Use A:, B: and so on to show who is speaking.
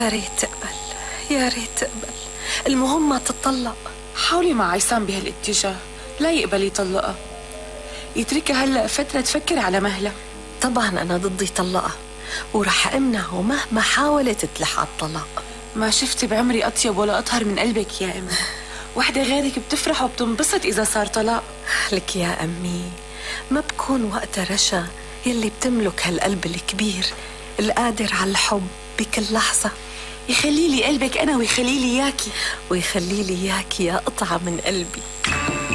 A: يا ريت تقبل، يا ريت تقبل. المهم ما تتطلق.
B: حاولي مع عصام بهالاتجاه، لا يقبل يطلقها، يتركها هلأ فترة تفكر على مهلها.
A: طبعا أنا ضد يطلقها ورح أمنعه مهما حاولت تلح على الطلاق.
B: ما شفتي بعمري أطيب ولا أطهر من قلبك يا أمي. وحدة غيرك بتفرح وبتنبسط إذا صار طلاق.
A: لك يا أمي، ما بكون وقتها رشا يلي بتملك هالقلب الكبير القادر على الحب بكل لحظة.
B: يخلي لي قلبك أنا ويخلي لي إياكي.
A: ويخلي لي إياكي يا قطعة من قلبي.